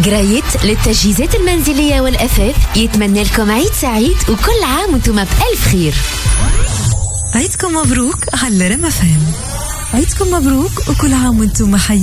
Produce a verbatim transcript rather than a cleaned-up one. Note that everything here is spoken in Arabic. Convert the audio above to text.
جرايت للتجهيزات المنزلية والأثاث يتمنى لكم عيد سعيد وكل عام وانتم بألف خير. عيدكم مبروك على رما فهم. عيدكم مبروك وكل عام وانتم محيين.